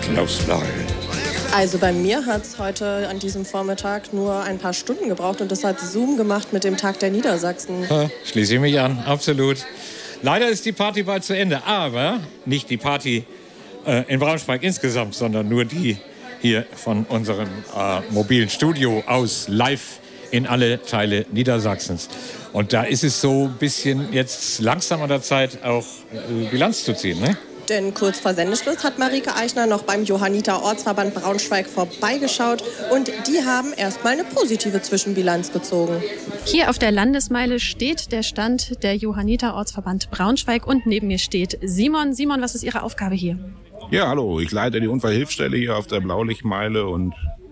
Klaus Lahl. Also bei mir hat es heute an diesem Vormittag nur ein paar Stunden gebraucht und das hat Zoom gemacht mit dem Tag der Niedersachsen. Ja, schließe ich mich an, absolut. Leider ist die Party bald zu Ende, aber nicht die Party in Braunschweig insgesamt, sondern nur die hier von unserem mobilen Studio aus live in alle Teile Niedersachsens. Und da ist es so ein bisschen jetzt langsam an der Zeit, auch Bilanz zu ziehen, ne? Denn kurz vor Sendeschluss hat Marike Eichner noch beim Johanniter Ortsverband Braunschweig vorbeigeschaut und die haben erstmal eine positive Zwischenbilanz gezogen. Hier auf der Landesmeile steht der Stand der Johanniter Ortsverband Braunschweig und neben mir steht Simon. Simon, was ist Ihre Aufgabe hier? Ja, hallo, ich leite die Unfallhilfsstelle hier auf der Blaulichtmeile und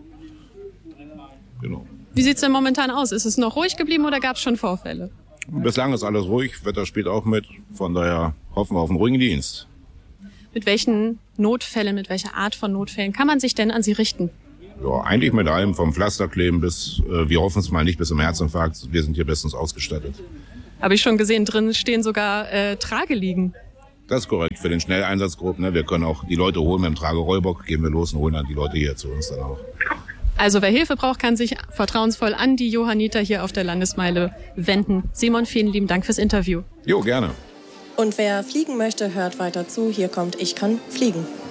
genau. Wie sieht es denn momentan aus? Ist es noch ruhig geblieben oder gab es schon Vorfälle? Bislang ist alles ruhig, Wetter spielt auch mit, von daher hoffen wir auf einen ruhigen Dienst. Mit welchen Notfällen, mit welcher Art von Notfällen kann man sich denn an Sie richten? Ja, eigentlich mit allem, vom Pflasterkleben bis, wir hoffen es mal nicht, bis zum Herzinfarkt. Wir sind hier bestens ausgestattet. Habe ich schon gesehen, drin stehen sogar Trageliegen. Das ist korrekt, für den Schnelleinsatzgruppen. Ne? Wir können auch die Leute holen mit dem Tragerollbock, gehen wir los und holen dann die Leute hier zu uns dann auch. Also wer Hilfe braucht, kann sich vertrauensvoll an die Johanniter hier auf der Landesmeile wenden. Simon, vielen lieben Dank fürs Interview. Jo, gerne. Und wer fliegen möchte, hört weiter zu. Hier kommt Ich kann fliegen.